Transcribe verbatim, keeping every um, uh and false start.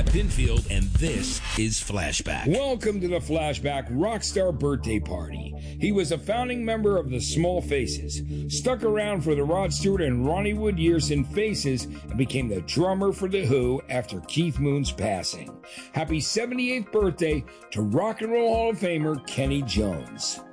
Pinfield, and this is Flashback. Welcome to the Flashback Rockstar Birthday Party. He was a founding member of the Small Faces, stuck around for the Rod Stewart and Ronnie Wood years in Faces, and became the drummer for The Who after Keith Moon's passing. Happy seventy-eighth birthday to Rock and Roll Hall of Famer Kenny Jones.